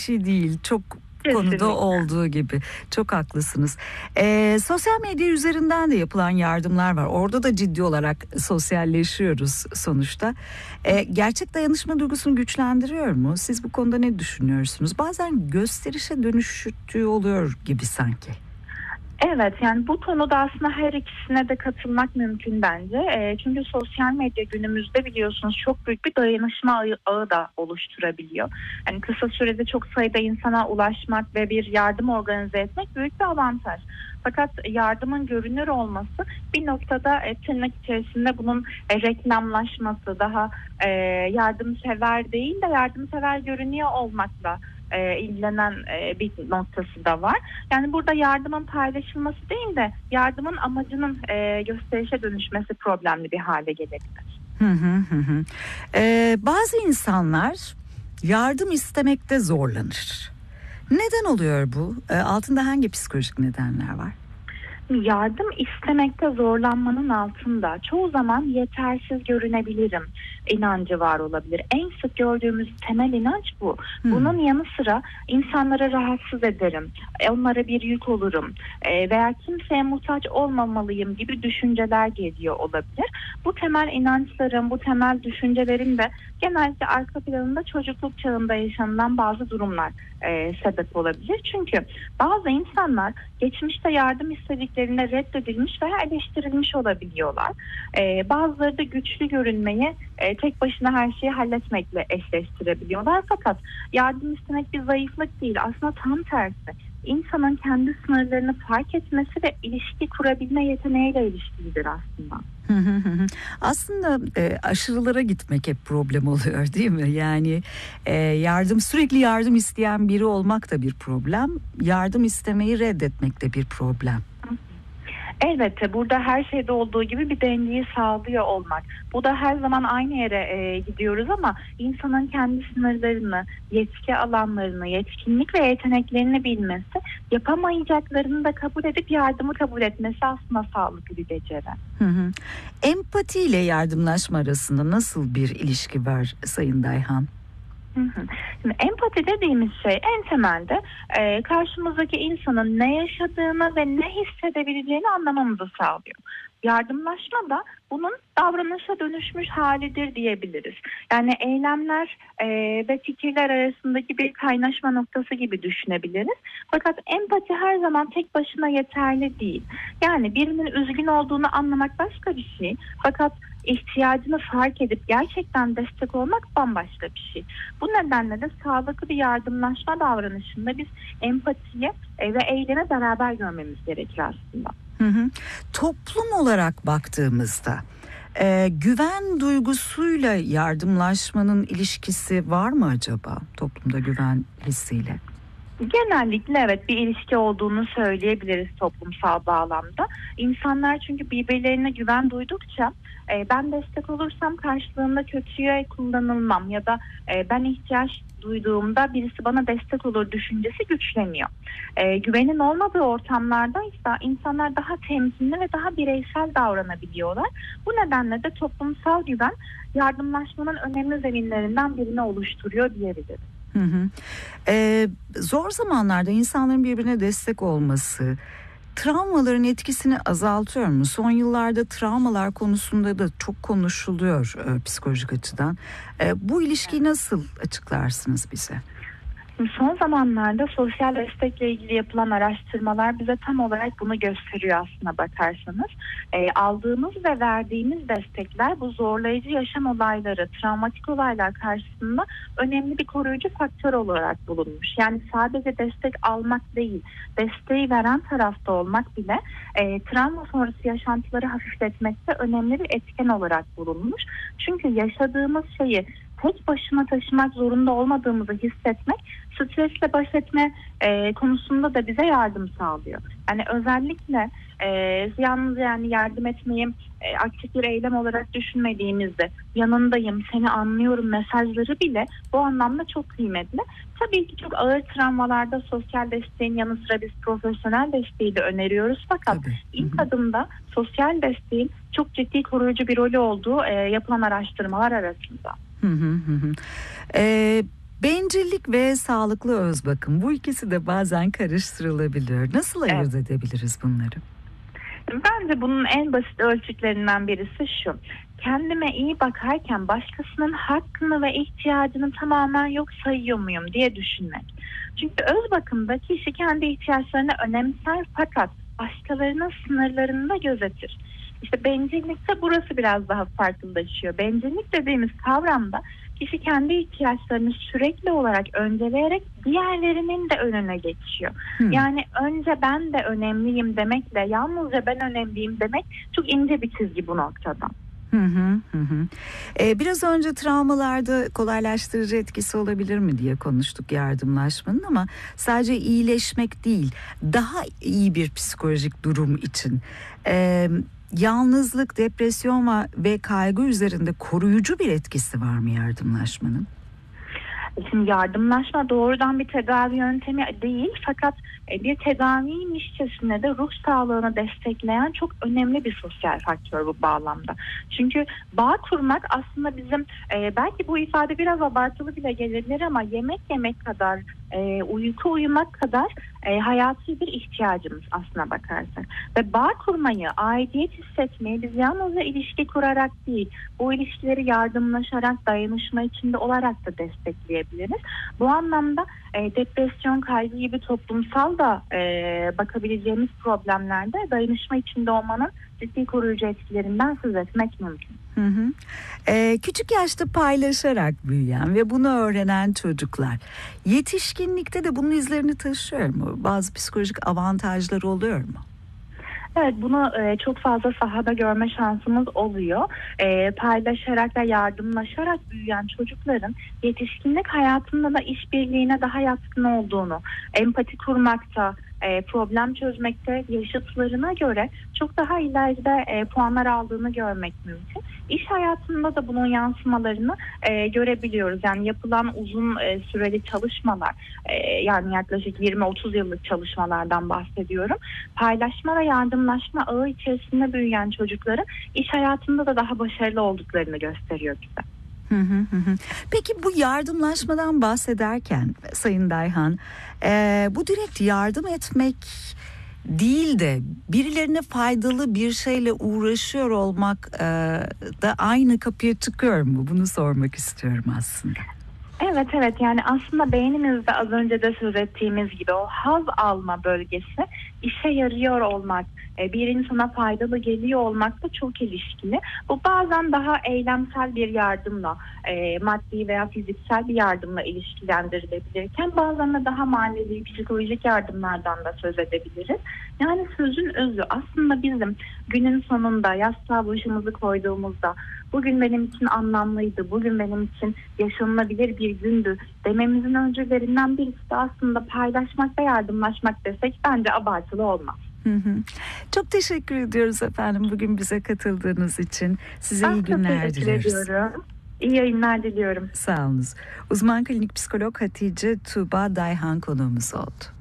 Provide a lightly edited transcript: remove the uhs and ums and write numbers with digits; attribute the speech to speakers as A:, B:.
A: şey değil. Çok
B: Kesinlikle.
A: konuda olduğu gibi. Çok haklısınız. Sosyal medya üzerinden de yapılan yardımlar var. Orada da ciddi olarak sosyalleşiyoruz sonuçta. Gerçek dayanışma duygusunu güçlendiriyor mu? Siz bu konuda ne düşünüyorsunuz? Bazen gösterişe dönüştüğü oluyor gibi sanki.
B: Evet, yani bu konuda aslında her ikisine de katılmak mümkün bence. Çünkü sosyal medya günümüzde biliyorsunuz çok büyük bir dayanışma ağı da oluşturabiliyor. Yani kısa sürede çok sayıda insana ulaşmak ve bir yardım organize etmek büyük bir avantaj. Fakat yardımın görünür olması bir noktada tırnak içerisinde bunun reklamlaşması, daha yardımsever değil de yardımsever görünüyor olmakla ilgilenen bir noktası da var. Yani burada yardımın paylaşılması değil de yardımın amacının gösterişe dönüşmesi problemli bir hale gelebilir.
A: Bazı insanlar yardım istemekte zorlanır. Neden oluyor bu? Altında hangi psikolojik nedenler var?
B: Yardım istemekte zorlanmanın altında çoğu zaman yetersiz görünebilirim inancı var olabilir. En sık gördüğümüz temel inanç bu. Bunun yanı sıra insanları rahatsız ederim, onlara bir yük olurum veya kimseye muhtaç olmamalıyım gibi düşünceler geliyor olabilir. Bu temel inançların, bu temel düşüncelerin de genellikle arka planında çocukluk çağında yaşanılan bazı durumlar sebep olabilir. Çünkü bazı insanlar geçmişte yardım istediklerinde reddedilmiş veya eleştirilmiş olabiliyorlar. Bazıları da güçlü görünmeyi tek başına her şeyi halletmekle eşleştirebiliyorlar. Fakat yardım istemek bir zayıflık değil. Aslında tam tersi. İnsanın kendi sınırlarını fark etmesi ve ilişki kurabilme yeteneğiyle ilişkilidir aslında.
A: Aslında aşırılara gitmek hep problem oluyor değil mi? Yani sürekli yardım isteyen biri olmak da bir problem. Yardım istemeyi reddetmek de bir problem.
B: Elbette burada her şeyde olduğu gibi bir dengeyi sağlıyor olmak. Bu da her zaman aynı yere gidiyoruz ama insanın kendi sınırlarını, yetki alanlarını, yetkinlik ve yeteneklerini bilmesi, yapamayacaklarını da kabul edip yardımı kabul etmesi aslında sağlıklı bir beceri.
A: Empati ile yardımlaşma arasında nasıl bir ilişki var Sayın Dayhan?
B: Şimdi empati dediğimiz şey en temelde karşımızdaki insanın ne yaşadığını ve ne hissedebileceğini anlamamızı sağlıyor. Yardımlaşma da bunun davranışa dönüşmüş halidir diyebiliriz. Yani eylemler ve fikirler arasındaki bir kaynaşma noktası gibi düşünebiliriz. Fakat empati her zaman tek başına yeterli değil. Yani birinin üzgün olduğunu anlamak başka bir şey. Fakat ihtiyacını fark edip gerçekten destek olmak bambaşka bir şey. Bu nedenle de sağlıklı bir yardımlaşma davranışında biz empatiyi ve eylemi beraber görmemiz gerekir aslında.
A: Toplum olarak baktığımızda güven duygusuyla yardımlaşmanın ilişkisi var mı acaba toplumda güven hissiyle?
B: Genellikle evet bir ilişki olduğunu söyleyebiliriz toplumsal bağlamda. İnsanlar çünkü birbirlerine güven duydukça ben destek olursam karşılığında kötüye kullanılmam ya da ben ihtiyaç duyduğumda birisi bana destek olur düşüncesi güçleniyor. Güvenin olmadığı ortamlarda ise insanlar daha temkinli ve daha bireysel davranabiliyorlar. Bu nedenle de toplumsal güven yardımlaşmanın önemli zeminlerinden birini oluşturuyor diyebiliriz.
A: Zor zamanlarda insanların birbirine destek olması travmaların etkisini azaltıyor mu? Son yıllarda travmalar konusunda da çok konuşuluyor psikolojik açıdan. Bu ilişkiyi nasıl açıklarsınız bize?
B: Son zamanlarda sosyal destekle ilgili yapılan araştırmalar bize tam olarak bunu gösteriyor aslına bakarsanız. Aldığımız ve verdiğimiz destekler bu zorlayıcı yaşam olayları, travmatik olaylar karşısında önemli bir koruyucu faktör olarak bulunmuş. Yani sadece destek almak değil, desteği veren tarafta olmak bile travma sonrası yaşantıları hafifletmekte önemli bir etken olarak bulunmuş. Çünkü yaşadığımız şeyi tek başına taşımak zorunda olmadığımızı hissetmek stresle baş etme konusunda da bize yardım sağlıyor. Yani özellikle yalnız yani yardım etmeyi aktif bir eylem olarak düşünmediğimizde yanındayım, seni anlıyorum mesajları bile bu anlamda çok kıymetli. Tabii ki çok ağır travmalarda sosyal desteğin yanı sıra biz profesyonel desteği de öneriyoruz. Fakat ilk adımda sosyal desteğin çok ciddi koruyucu bir rolü olduğu yapılan araştırmalar arasında.
A: Bencillik ve sağlıklı öz bakım, bu ikisi de bazen karıştırılabiliyor. Nasıl ayırt edebiliriz bunları?
B: Bence bunun en basit ölçütlerinden birisi şu: kendime iyi bakarken başkasının hakkını ve ihtiyacını tamamen yok sayıyor muyum diye düşünmek. Çünkü öz bakımda kişi kendi ihtiyaçlarını önemser fakat başkalarının sınırlarını da gözetir. İşte bencillikte burası biraz daha farklılaşıyor. Bencillik dediğimiz kavramda kişi kendi ihtiyaçlarını sürekli olarak önceleyerek diğerlerinin de önüne geçiyor. Yani önce ben de önemliyim demekle yalnızca ben önemliyim demek çok ince bir çizgi bu noktada.
A: Biraz önce travmalarda kolaylaştırıcı etkisi olabilir mi diye konuştuk yardımlaşmanın, ama sadece iyileşmek değil, daha iyi bir psikolojik durum için yalnızlık, depresyon ve kaygı üzerinde koruyucu bir etkisi var mı yardımlaşmanın?
B: Şimdi yardımlaşma doğrudan bir tedavi yöntemi değil, fakat bir tedaviymişçesine de ruh sağlığını destekleyen çok önemli bir sosyal faktör bu bağlamda. Çünkü bağ kurmak aslında bizim belki bu ifade biraz abartılı bile gelebilir ama yemek yemek kadar, uyku uyumak kadar hayati bir ihtiyacımız aslına bakarsak. Ve bağ kurmayı, aidiyet hissetmeyi biz yalnızca ilişki kurarak değil, bu ilişkileri yardımlaşarak, dayanışma içinde olarak da destekleyebiliriz. Bu anlamda depresyon, kaygı gibi toplumsal da bakabileceğimiz problemlerde dayanışma içinde olmanın ciddi koruyucu etkilerinden söz etmek mümkün.
A: Küçük yaşta paylaşarak büyüyen ve bunu öğrenen çocuklar yetişkinlikte de bunun izlerini taşıyor mu? Bazı psikolojik avantajları oluyor mu?
B: Evet, bunu çok fazla sahada görme şansımız oluyor. Paylaşarak ve yardımlaşarak büyüyen çocukların yetişkinlik hayatında da işbirliğine daha yatkın olduğunu, empati kurmakta, problem çözmekte yaşıtlarına göre çok daha ileride puanlar aldığını görmek mümkün. İş hayatında da bunun yansımalarını görebiliyoruz. Yani yapılan uzun süreli çalışmalar, yani yaklaşık 20-30 yıllık çalışmalardan bahsediyorum. Paylaşma ve yardımlaşma ağı içerisinde büyüyen çocukların iş hayatında da daha başarılı olduklarını gösteriyor bize.
A: Peki bu yardımlaşmadan bahsederken Sayın Dayhan, bu direkt yardım etmek değil de birilerine faydalı bir şeyle uğraşıyor olmak da aynı kapıya çıkıyor mu? Bunu sormak istiyorum aslında.
B: Evet, yani aslında beynimizde az önce de söz ettiğimiz gibi o haz alma bölgesi işe yarıyor olmak, bir insana faydalı geliyor olmak da çok ilişkili. Bu bazen daha eylemsel bir yardımla, maddi veya fiziksel bir yardımla ilişkilendirilebilirken bazen de daha manevi, psikolojik yardımlardan da söz edebiliriz. Yani sözün özü aslında bizim günün sonunda yastığa başımızı koyduğumuzda bugün benim için anlamlıydı, bugün benim için yaşanılabilir bir gündü dememizin öncülerinden birisi de aslında paylaşmak ve yardımlaşmak desek bence abartılı olmaz.
A: Çok teşekkür ediyoruz efendim bugün bize katıldığınız için. Size iyi günler diliyoruz.
B: Ediyorum. İyi yayınlar diliyorum.
A: Sağ olunuz. Uzman klinik psikolog Hatice Tuğba Dayhan konuğumuz oldu.